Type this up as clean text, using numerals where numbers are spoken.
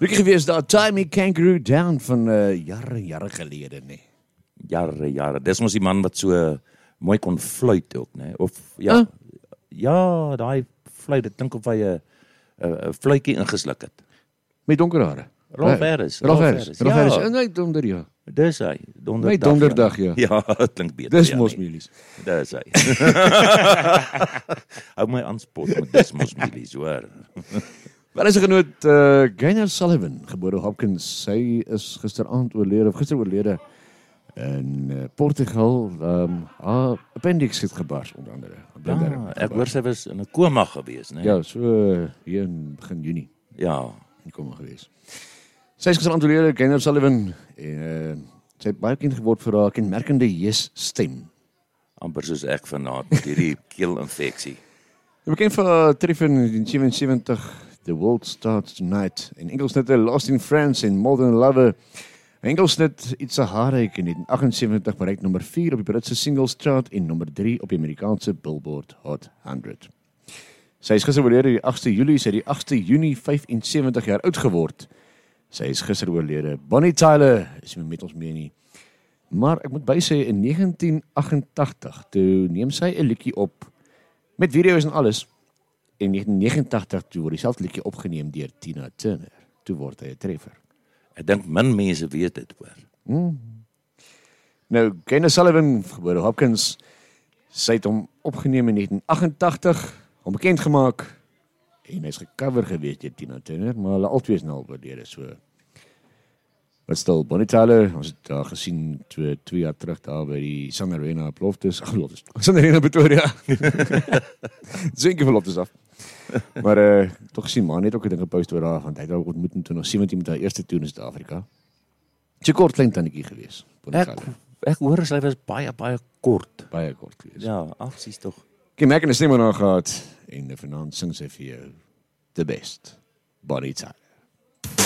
Rukkie gewees daar, Tie Me Kangaroo Down van jare gelede, nee. Jare. Dis mos die man wat so mooi kon fluit ook, né? Of ja, ja, daai fluit, dit klink of hy 'n fluitjie ingesluk het. Met donker hare. Rolf Harris. Rolf Harris, nee, donder, ja. Dis hy, Nee, donderdag, ja. Ja, dit klink beter. Dis ja, mos nee. Milies. Dis hy. Hou my aanspot met dis mos Milies, hoor. Wat is 'n genoot, Gaynor Sullivan, gebore Hopkins. Sy is gister oorlede in Portugal. Haar appendix het gebars, onder andere. Ek hoor sy was in 'n koma gewees, né? Ja, so hier in begin Junie Ja. in koma gewees. Sy is gister oorlede, Gaynor Sullivan, en sy het baie bekend geword vir haar kenmerkende yes-stem. Amper soos ek vanaand met hierdie keelinfeksie. Bekend vir haar trief in 1977, The World Starts Tonight, en enkelsnitte Lost in France en Modern Lover. Enkelsnit It's a Heartache in 1978 bereik nommer 4 op die Britse singles chart en nommer 3 op die Amerikaanse Billboard Hot 100. Sy is gister oorlede die 8de Julie, sy het die 8de Junie 75 jaar oud geword. Sy is gister oorlede. Bonnie Tyler is nie met ons mee nie. Maar ek moet bysê, in 1988, toe neem sy 'n liedjie op, met video's en alles. In 1989 toe word dieselfde liedjie opgeneem deur Tina Turner. Toe word hy 'n treffer. Ek dink min mense weet dit, hoor. Nou, Gaynor Sullivan, gebore Hopkins, sy het hom opgeneem in 1988, hom bekend gemaak, en hy's gecover gewees deur Tina Turner, maar hulle albei is nou al oorlede, so. Wat stil, Bonnie Tyler, ons het daar gesien 2 jaar terug daar by die Sun Arena op Loftus, Sun Arena Pretoria. Zinke van Loftus af. Maar toch gesien, man het ook 'n ding gepost oor haar, want hy het haar ontmoet in 2017 met haar eerste toer in Suid-Afrika. Sy kort klein tannetjie gewees. Ek hoor sy was baie kort. Baie kort gewees. Ja, sies tog. Kim Mack en 'n stem aan haar gehad, en vanaand sing sy vir jou The Best, Bonnie Tyler.